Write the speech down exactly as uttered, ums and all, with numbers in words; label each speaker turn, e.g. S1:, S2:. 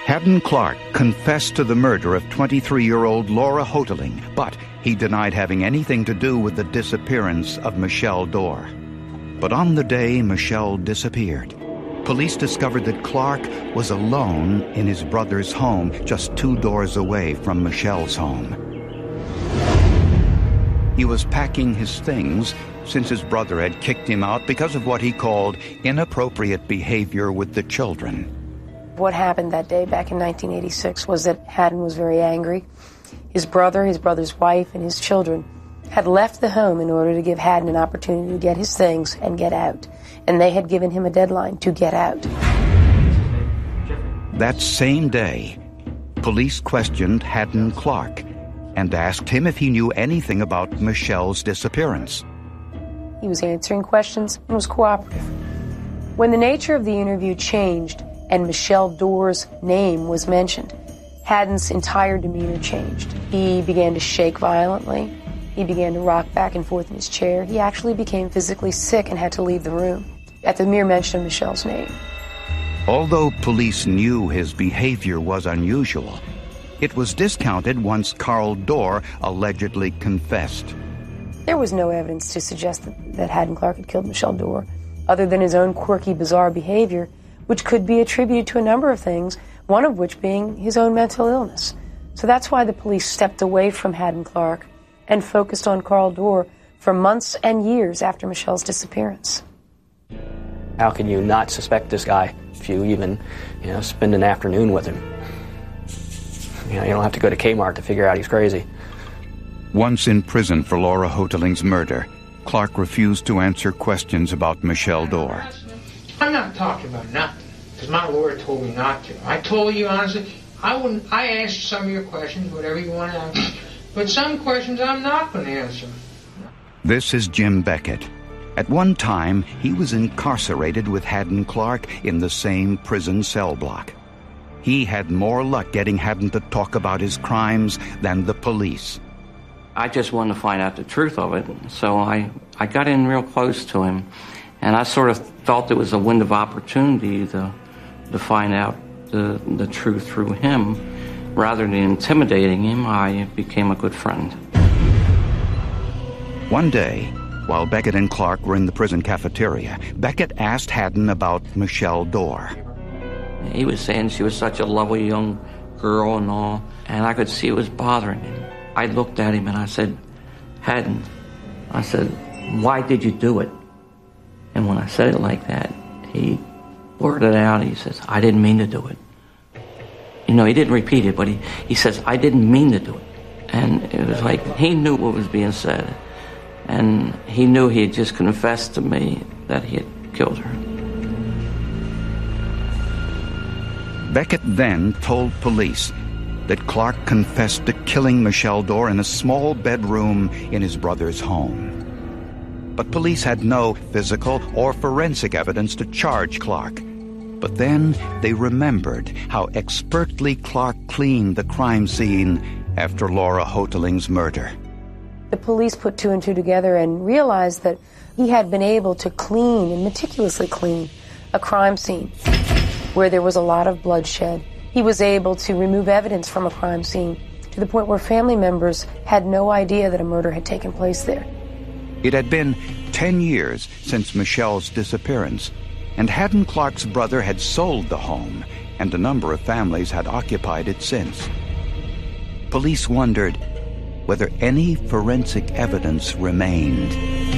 S1: Haddon Clark confessed to the murder of twenty-three-year-old Laura Hoteling, but he denied having anything to do with the disappearance of Michelle Dorr. But on the day Michelle disappeared, police discovered that Clark was alone in his brother's home, just two doors away from Michelle's home. He was packing his things since his brother had kicked him out because of what he called inappropriate behavior with the children.
S2: What happened that day back in nineteen eighty-six was that Haddon was very angry. His brother, his brother's wife, and his children had left the home in order to give Haddon an opportunity to get his things and get out. And they had given him a deadline to get out.
S1: That same day, police questioned Haddon Clark and asked him if he knew anything about Michelle's disappearance.
S2: He was answering questions and was cooperative. When the nature of the interview changed and Michelle Dorr's name was mentioned, Haddon's entire demeanor changed. He began to shake violently. He began to rock back and forth in his chair. He actually became physically sick and had to leave the room at the mere mention of Michelle's name.
S1: Although police knew his behavior was unusual, it was discounted once Carl Dorr allegedly confessed.
S2: There was no evidence to suggest that, that Haddon Clark had killed Michelle Dorr, other than his own quirky, bizarre behavior, which could be attributed to a number of things, one of which being his own mental illness. So that's why the police stepped away from Haddon Clark and focused on Carl Dorr for months and years after Michelle's disappearance.
S3: How can you not suspect this guy if you even, you know, spend an afternoon with him? You know, you don't have to go to Kmart to figure out he's crazy.
S1: Once in prison for Laura Hoteling's murder, Clark refused to answer questions about Michelle Dorr.
S4: I'm not talking about nothing, because my lawyer told me not to. I told you honestly, I wouldn't. I answered some of your questions, whatever you want to ask, but some questions I'm not going to answer.
S1: This is Jim Beckett. At one time, he was incarcerated with Haddon Clark in the same prison cell block. He had more luck getting Haddon to talk about his crimes than the police.
S5: I just wanted to find out the truth of it, so I, I got in real close to him, and I sort of felt it was a window of opportunity to, to find out the, the truth through him. Rather than intimidating him, I became a good friend.
S1: One day, while Beckett and Clark were in the prison cafeteria, Beckett asked Haddon about Michelle Dorr.
S5: He was saying she was such a lovely young girl and all, and I could see it was bothering him. I looked at him and I said, Haddon, I said, why did you do it? And when I said it like that, he blurted out, he says, I didn't mean to do it. You know, he didn't repeat it, but he, he says, I didn't mean to do it. And it was like he knew what was being said. And he knew he had just confessed to me that he had killed her.
S1: Beckett then told police that Clark confessed to killing Michelle Dorr in a small bedroom in his brother's home. But police had no physical or forensic evidence to charge Clark. But then they remembered how expertly Clark cleaned the crime scene after Laura Hoteling's murder.
S2: The police put two and two together and realized that he had been able to clean and meticulously clean a crime scene where there was a lot of bloodshed. He was able to remove evidence from a crime scene to the point where family members had no idea that a murder had taken place there.
S1: It had been ten years since Michelle's disappearance, and Haddon Clark's brother had sold the home, and a number of families had occupied it since. Police wondered whether any forensic evidence remained.